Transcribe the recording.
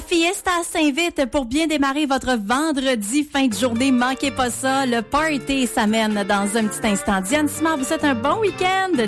Fiesta s'invite pour bien démarrer votre vendredi fin de journée. Manquez pas ça. Le party s'amène dans un petit instant. Diane Simard, vous souhaite un bon week-end.